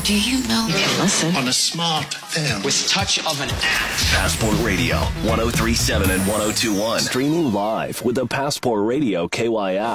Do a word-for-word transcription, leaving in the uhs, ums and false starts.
Do you know? You can listen on a smartphone with touch of an app. Passport Radio, one oh three point seven and one oh two point one. Streaming live with the Passport Radio K Y S.